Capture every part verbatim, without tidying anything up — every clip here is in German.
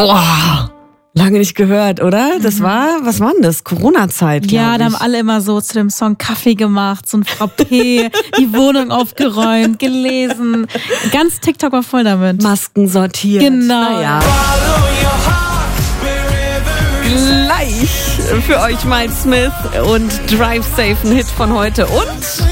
Oh, lange nicht gehört, oder? Das mhm. war, was war denn das? Corona-Zeit, glaube Ja, ich. da haben alle immer so zu dem Song Kaffee gemacht, so ein Frappé, die Wohnung aufgeräumt, gelesen. Ganz TikTok war voll damit. Masken sortiert. Genau. Naja. Gleich für euch Miles Smith und Drive Safe, ein Hit von heute. Und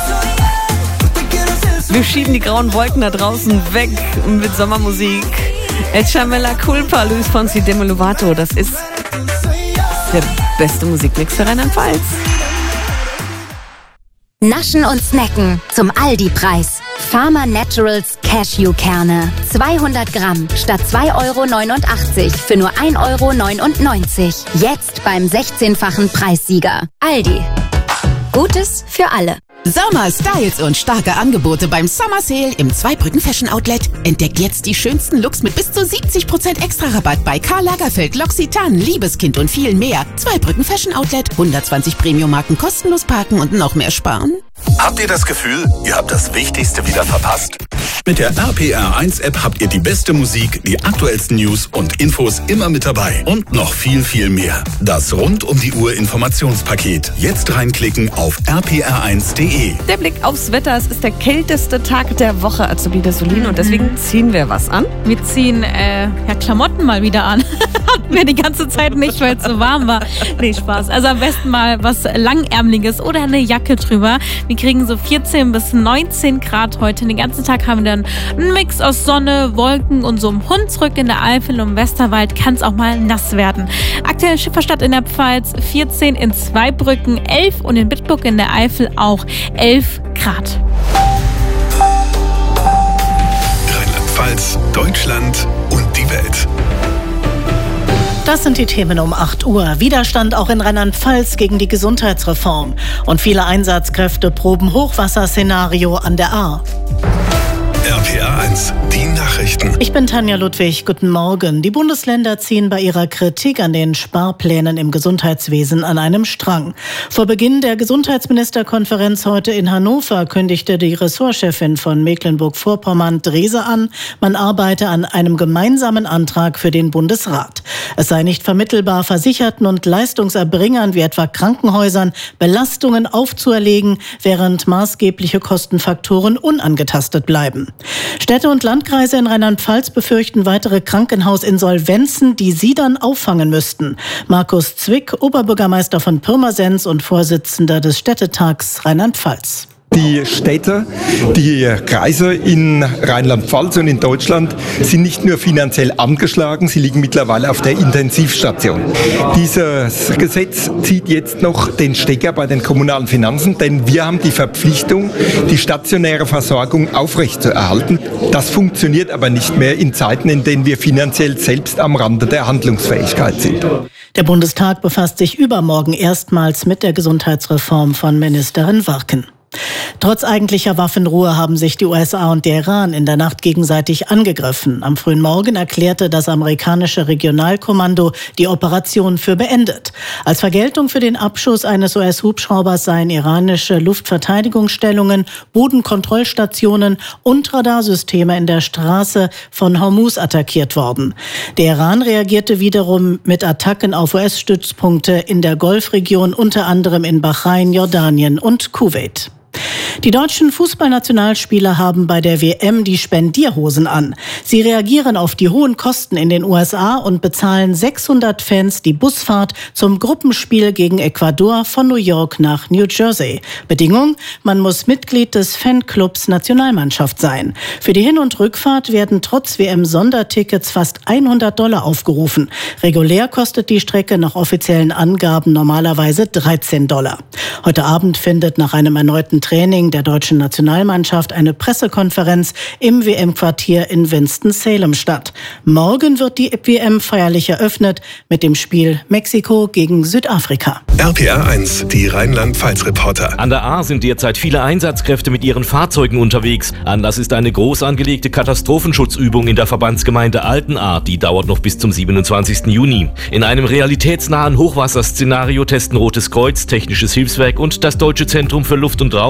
wir schieben die grauen Wolken da draußen weg mit Sommermusik. Echamela Culpa, Luis Fonsi, Demi Lovato. Das ist der beste Musikmix für Rheinland-Pfalz. Naschen und snacken zum Aldi-Preis. Farmer Naturals Cashewkerne. zweihundert Gramm statt zwei Euro neunundachtzig für nur ein Euro neunundneunzig. Jetzt beim sechzehnfachen Preissieger. Aldi. Gutes für alle. Sommer, Styles und starke Angebote beim Summer Sale im Zweibrücken Fashion Outlet. Entdeckt jetzt die schönsten Looks mit bis zu siebzig Prozent Extra-Rabatt bei Karl Lagerfeld, L'Occitane, Liebeskind und viel mehr. Zweibrücken Fashion Outlet, hundertzwanzig Premium-Marken kostenlos parken und noch mehr sparen. Habt ihr das Gefühl, ihr habt das Wichtigste wieder verpasst? Mit der R P R eins App habt ihr die beste Musik, die aktuellsten News und Infos immer mit dabei. Und noch viel, viel mehr. Das rund um die Uhr Informationspaket. Jetzt reinklicken auf r p r eins punkt d e. Der Blick aufs Wetter. Es ist der kälteste Tag der Woche, Azubi Desolin. Und deswegen ziehen wir was an. Wir ziehen äh, ja, Klamotten mal wieder an. Hatten wir die ganze Zeit nicht, weil es so warm war. Nee, Spaß. Also am besten mal was Langärmeliges oder eine Jacke drüber. Wir kriegen so vierzehn bis neunzehn Grad heute. Den ganzen Tag haben wir dann einen Mix aus Sonne, Wolken und so einem Hunsrück in der Eifel und im Westerwald kann es auch mal nass werden. Aktuell Schifferstadt in der Pfalz vierzehn, in Zweibrücken elf und in Bitburg in der Eifel auch elf Grad. Rheinland-Pfalz, Deutschland und die Welt. Das sind die Themen um acht Uhr. Widerstand auch in Rheinland-Pfalz gegen die Gesundheitsreform. Und viele Einsatzkräfte proben Hochwasserszenario an der Ahr. R P R eins, die Nachrichten. Ich bin Tanja Ludwig, guten Morgen. Die Bundesländer ziehen bei ihrer Kritik an den Sparplänen im Gesundheitswesen an einem Strang. Vor Beginn der Gesundheitsministerkonferenz heute in Hannover kündigte die Ressortchefin von Mecklenburg-Vorpommern, Drese, an, man arbeite an einem gemeinsamen Antrag für den Bundesrat. Es sei nicht vermittelbar, Versicherten und Leistungserbringern wie etwa Krankenhäusern Belastungen aufzuerlegen, während maßgebliche Kostenfaktoren unangetastet bleiben. Städte und Landkreise in Rheinland-Pfalz befürchten weitere Krankenhausinsolvenzen, die sie dann auffangen müssten. Markus Zwick, Oberbürgermeister von Pirmasens und Vorsitzender des Städtetags Rheinland-Pfalz. Die Städte, die Kreise in Rheinland-Pfalz und in Deutschland sind nicht nur finanziell angeschlagen, sie liegen mittlerweile auf der Intensivstation. Dieses Gesetz zieht jetzt noch den Stecker bei den kommunalen Finanzen, denn wir haben die Verpflichtung, die stationäre Versorgung aufrechtzuerhalten. Das funktioniert aber nicht mehr in Zeiten, in denen wir finanziell selbst am Rande der Handlungsfähigkeit sind. Der Bundestag befasst sich übermorgen erstmals mit der Gesundheitsreform von Ministerin Warken. Trotz eigentlicher Waffenruhe haben sich die U S A und der Iran in der Nacht gegenseitig angegriffen. Am frühen Morgen erklärte das amerikanische Regionalkommando die Operation für beendet. Als Vergeltung für den Abschuss eines U S-Hubschraubers seien iranische Luftverteidigungsstellungen, Bodenkontrollstationen und Radarsysteme in der Straße von Hormuz attackiert worden. Der Iran reagierte wiederum mit Attacken auf U S-Stützpunkte in der Golfregion, unter anderem in Bahrain, Jordanien und Kuwait. Die deutschen Fußballnationalspieler haben bei der W M die Spendierhosen an. Sie reagieren auf die hohen Kosten in den U S A und bezahlen sechshundert Fans die Busfahrt zum Gruppenspiel gegen Ecuador von New York nach New Jersey. Bedingung: man muss Mitglied des Fanclubs Nationalmannschaft sein. Für die Hin- und Rückfahrt werden trotz W M-Sondertickets fast hundert Dollar aufgerufen. Regulär kostet die Strecke nach offiziellen Angaben normalerweise dreizehn Dollar. Heute Abend findet nach einem erneuten Training der deutschen Nationalmannschaft eine Pressekonferenz im W M-Quartier in Winston-Salem statt. Morgen wird die W M feierlich eröffnet mit dem Spiel Mexiko gegen Südafrika. R P R eins, die Rheinland-Pfalz-Reporter. An der Ahr sind derzeit viele Einsatzkräfte mit ihren Fahrzeugen unterwegs. Anlass ist eine groß angelegte Katastrophenschutzübung in der Verbandsgemeinde Altenahr. Die dauert noch bis zum siebenundzwanzigsten Juni. In einem realitätsnahen Hochwasserszenario testen Rotes Kreuz, Technisches Hilfswerk und das Deutsche Zentrum für Luft- und Raum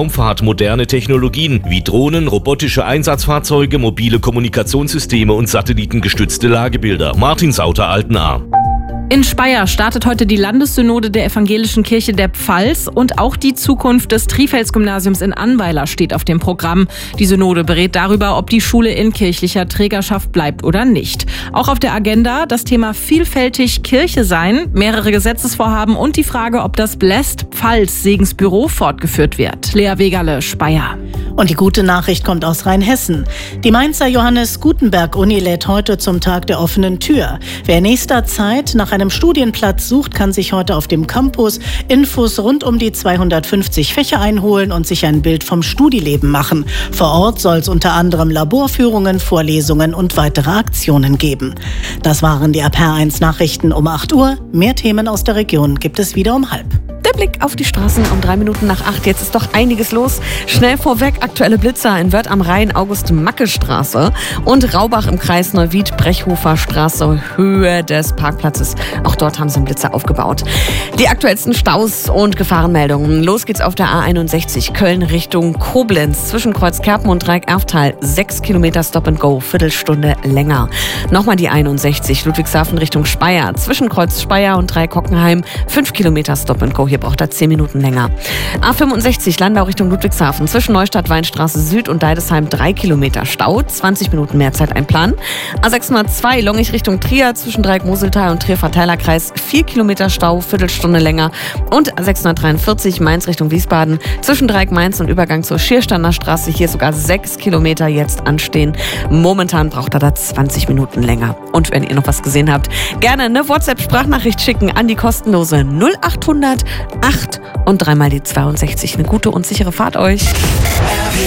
Raumfahrt moderne Technologien wie Drohnen, robotische Einsatzfahrzeuge, mobile Kommunikationssysteme und satellitengestützte Lagebilder. Martin Sauter, Altenahr. In Speyer startet heute die Landessynode der Evangelischen Kirche der Pfalz und auch die Zukunft des Trifels-Gymnasiums in Annweiler steht auf dem Programm. Die Synode berät darüber, ob die Schule in kirchlicher Trägerschaft bleibt oder nicht. Auch auf der Agenda das Thema vielfältig Kirche sein, mehrere Gesetzesvorhaben und die Frage, ob das Blessed Pfalz Segensbüro fortgeführt wird. Lea Wegerle, Speyer. Und die gute Nachricht kommt aus Rheinhessen. Die Mainzer Johannes Gutenberg Uni lädt heute zum Tag der offenen Tür. Wer in nächster Zeit nach einem Studienplatz sucht, kann sich heute auf dem Campus Infos rund um die zweihundertfünfzig Fächer einholen und sich ein Bild vom Studileben machen. Vor Ort soll es unter anderem Laborführungen, Vorlesungen und weitere Aktionen geben. Das waren die A P R eins Nachrichten um acht Uhr. Mehr Themen aus der Region gibt es wieder um halb. Der Blick auf die Straßen um drei Minuten nach acht. Jetzt ist doch einiges los. Schnell vorweg aktuelle Blitzer in Wörth am Rhein, August-Macke-Straße und Raubach im Kreis Neuwied, Brechhofer-Straße, Höhe des Parkplatzes. Auch dort haben sie einen Blitzer aufgebaut. Die aktuellsten Staus und Gefahrenmeldungen. Los geht's auf der A einundsechzig, Köln Richtung Koblenz. Zwischen Kreuzkerpen und Dreieck-Erftal. Sechs Kilometer Stop and Go, Viertelstunde länger. Nochmal die einundsechzig, Ludwigshafen Richtung Speyer. Zwischen Kreuz Speyer und Dreieck-Hockenheim. Fünf Kilometer Stop and Go. Hier braucht er zehn Minuten länger. A fünfundsechzig, Landau Richtung Ludwigshafen. Zwischen Neustadt Weinstraße Süd und Deidesheim drei Kilometer Stau. zwanzig Minuten mehr Zeit einplanen. A sechshundertzwei, Longich Richtung Trier. Zwischen Dreieck-Moseltal und Trier-Verteilerkreis. vier Kilometer Stau, Viertelstunde länger. Und A sechshundertdreiundvierzig, Mainz Richtung Wiesbaden. Zwischen Dreieck-Mainz und Übergang zur Schierstander Straße. Hier sogar sechs Kilometer jetzt anstehen. Momentan braucht er da zwanzig Minuten länger. Und wenn ihr noch was gesehen habt, gerne eine WhatsApp-Sprachnachricht schicken an die kostenlose null achthundert acht und dreimal die zweiundsechzig. Eine gute und sichere Fahrt euch.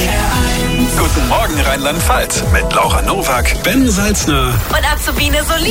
Guten Morgen Rheinland-Pfalz mit Laura Nowak, Ben Salzner Und Azubine Solin.